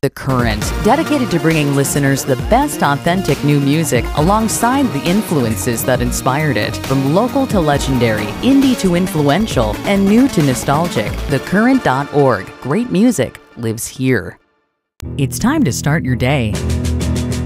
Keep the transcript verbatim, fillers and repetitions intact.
The Current, dedicated to bringing listeners the best authentic new music alongside the influences that inspired it. From local to legendary, indie to influential, and new to nostalgic, the current dot org. Great music lives here. It's time to start your day.